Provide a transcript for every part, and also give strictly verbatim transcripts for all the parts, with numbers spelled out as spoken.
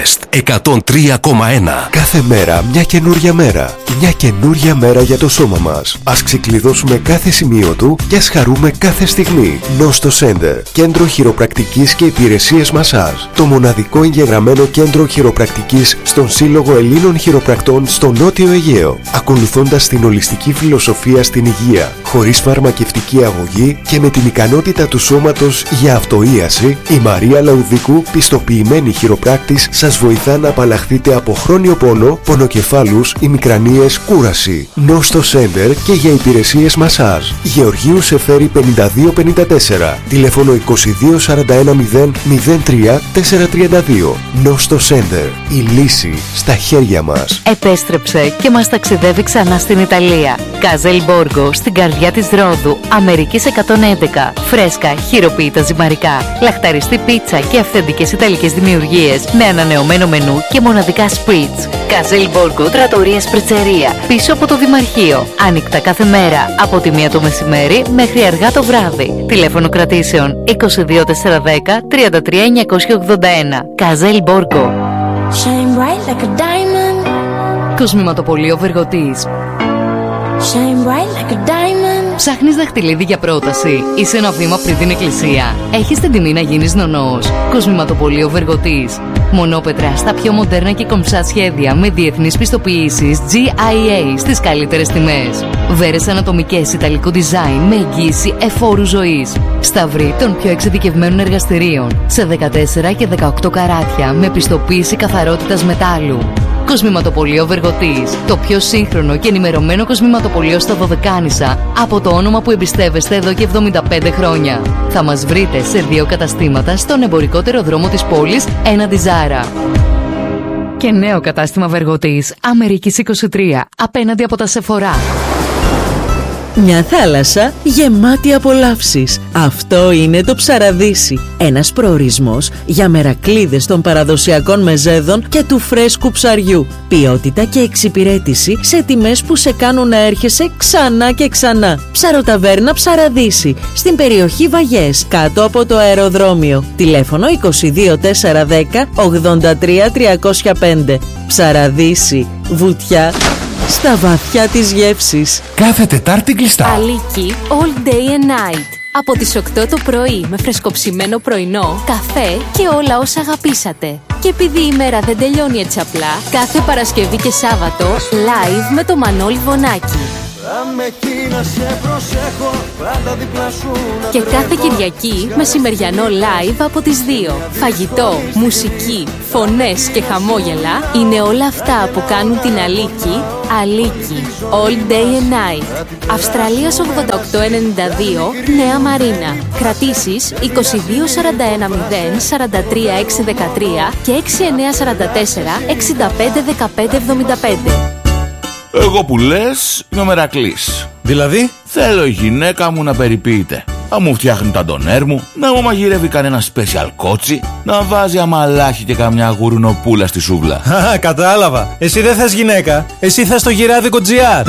Best εκατόν τρία κόμμα ένα. Κάθε μέρα μια καινούρια μέρα. Μια καινούρια μέρα για το σώμα μας. Ας ξεκλειδώσουμε κάθε σημείο του και ας χαρούμε κάθε στιγμή. Νόστο Center. Κέντρο χειροπρακτικής και υπηρεσίες μασάζ. Το μοναδικό εγγεγραμμένο κέντρο χειροπρακτικής στον Σύλλογο Ελλήνων Χειροπρακτών στο Νότιο Αιγαίο. Ακολουθώντας την ολιστική φιλοσοφία στην υγεία. Χωρίς φαρμακευτική αγωγή και με την ικανότητα του σώματος για αυτοίαση, η Μαρία Λαουδίκου, πιστοποιημένη χειροπράκτης, σας βοηθά να απαλλαχθείτε από χρόνιο πόνο, πονοκεφάλους, ημικρανίες, κούραση. Νόστο Center και για υπηρεσίες μασάζ. Γεωργίου Σεφέρη πενήντα δύο πενήντα τέσσερα. Τηλέφωνο είκοσι δύο σαράντα ένα μηδέν μηδέν τρία τετρακόσια τριάντα δύο. Νόστο Center. Η λύση στα χέρια μας. Επέστρεψε και μας ταξιδεύει ξανά στην Ιταλία. Καζέλ Μπόργκο στην καρδιά της Ρόδου, Αμερικής εκατόν έντεκα. Φρέσκα, χειροποίητα ζυμαρικά, λαχταριστή πίτσα και αυθεντικές ιταλικές δημιουργίες με ανανεωμένο μενού και μοναδικά σπριτς. Καζέλ Μπόργκο, τρατορία σπριτσερία, πίσω από το Δημαρχείο. Άνοιχτα κάθε μέρα από τη μία το μεσημέρι μέχρι αργά το βράδυ. Τηλέφωνο κρατήσεων είκοσι δύο τετρακόσια δέκα τριάντα τρία εννιακόσια ογδόντα ένα. Καζέλ Μπόργκο. Shine bright like a diamond. Κοσμηματοπωλείο Βεργοτής. Shine bright like a diamond. Ψάχνεις δαχτυλίδι για πρόταση? Είσαι ένα βήμα πριν την εκκλησία. Έχεις την τιμή να γίνεις νονός. Κοσμηματοπωλείο Βεργοτής. Μονόπετρα στα πιο μοντέρνα και κομψά σχέδια με διεθνείς πιστοποιήσεις τζι άι έι στις καλύτερες τιμές. Βέρες ανατομικές ιταλικό design με εγγύηση εφόρου ζωής. Σταυρί των πιο εξειδικευμένων εργαστηρίων σε δεκατέσσερα και δεκαοκτώ καράτια με πιστοποίηση καθαρότητας μετάλλου. Κοσμηματοπωλείο Βεργοτής. Το πιο σύγχρονο και ενημερωμένο κοσμηματοπωλείο στα Δωδεκάνησα από το όνομα που εμπιστεύεστε εδώ και εβδομήντα πέντε χρόνια. Θα μας βρείτε σε δύο καταστήματα στον εμπορικότερο δρόμο της πόλης, έναντι Ζάρα. Και νέο κατάστημα Βεργοτής, Αμερικής είκοσι τρία, απέναντι από τα Σεφορά. Μια θάλασσα γεμάτη απολαύσεις. Αυτό είναι το Ψαραδύσι. Ένας προορισμός για μερακλείδες των παραδοσιακών μεζέδων και του φρέσκου ψαριού. Ποιότητα και εξυπηρέτηση σε τιμές που σε κάνουν να έρχεσαι ξανά και ξανά. Ψαροταβέρνα Ψαραδύσι, στην περιοχή Βαγιές, κάτω από το αεροδρόμιο. Τηλέφωνο είκοσι δύο τετρακόσια δέκα ογδόντα τρία τριακόσια πέντε. Ψαραδύσι, βουτιά στα βαθιά της γεύσης. Κάθε Τετάρτη κλειστά. Αλίκη all day and night. Από τις οκτώ το πρωί με φρεσκοψημένο πρωινό, καφέ και όλα όσα αγαπήσατε. Και επειδή η μέρα δεν τελειώνει έτσι απλά, κάθε Παρασκευή και Σάββατο live με το Μανώλη Βονάκη. Και κάθε Κυριακή μεσημεριανό live από τις δύο. Φαγητό, μουσική, φωνές και χαμόγελα είναι όλα αυτά που κάνουν την Αλίκη Αλίκη all day and night. Αυστραλίας ογδόντα οκτώ ενενήντα δύο, Νέα Μαρίνα. Κρατήσεις είκοσι δύο σαράντα ένα μηδέν σαράντα τρία έξι δεκατρία και έξι εννιά σαράντα τέσσερα εξήντα πέντε δεκαπέντε εβδομήντα πέντε. Εγώ που λες είμαι ο Μερακλής. Δηλαδή? Θέλω η γυναίκα μου να περιποιείται, να μου φτιάχνει τα ντονέρ μου, να μου μαγειρεύει κανένα special κότσι, να βάζει αμαλάχι και καμιά γουρνοπούλα στη σούβλα. Χα, κατάλαβα. Εσύ δεν θες γυναίκα. Εσύ θες το γυράδικο τζι αρ.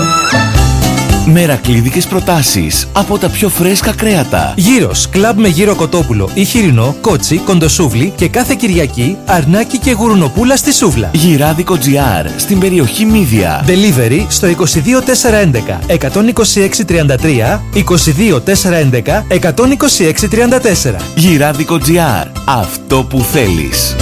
Μερακλίδικες προτάσεις από τα πιο φρέσκα κρέατα. Γύρος, κλαμπ με γύρο κοτόπουλο ή χοιρινό, κότσι, κοντοσούβλι και κάθε Κυριακή αρνάκι και γουρνοπούλα στη σούβλα. Γυράδικο τζι αρ στην περιοχή Μύδια. Delivery στο είκοσι δύο τετρακόσια έντεκα εκατόν είκοσι έξι τριάντα τρία, είκοσι δύο τετρακόσια έντεκα εκατόν είκοσι έξι τριάντα τέσσερα. Γυράδικο τζι αρ. Αυτό που θέλεις.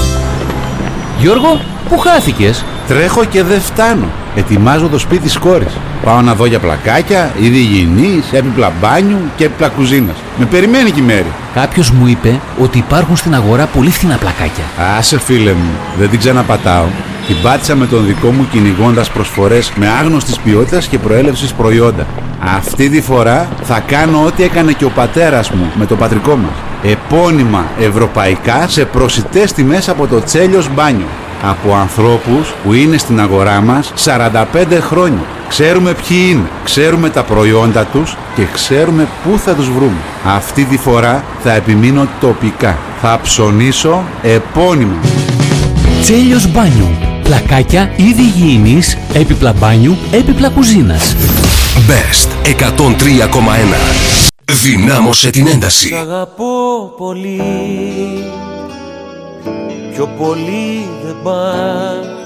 Γιώργο, πού χάθηκες? Τρέχω και δεν φτάνω. Ετοιμάζω το σπίτι της κόρης. Πάω να δω για πλακάκια, είδη υγιεινής, έπιπλα μπάνιου και έπιπλα κουζίνας. Με περιμένει και η Μέρη. Κάποιος μου είπε ότι υπάρχουν στην αγορά πολύ φθηνά πλακάκια. Άσε φίλε μου, δεν την ξαναπατάω. Την πάτησα με τον δικό μου κυνηγώντας προσφορές με άγνωστης ποιότητας και προέλευσης προϊόντα. Αυτή τη φορά θα κάνω ό,τι έκανε και ο πατέρας μου με το πατρικό μας. Επώνυμα ευρωπαϊκά σε προσιτές τιμές από το Τσέλιος Μπάνιο. Από ανθρώπους που είναι στην αγορά μας σαράντα πέντε χρόνια. Ξέρουμε ποιοι είναι, ξέρουμε τα προϊόντα τους και ξέρουμε πού θα τους βρούμε. Αυτή τη φορά θα επιμείνω τοπικά. Θα ψωνίσω επώνυμα. Τσέλιος Μπάνιου. Πλακάκια, είδη υγιεινής, έπιπλα μπάνιου, έπιπλα κουζίνας. Best εκατόν τρία κόμμα ένα. Δυνάμωσε την ένταση. Σ' αγαπώ πολύ. Κι πιο πολύ δεν πας.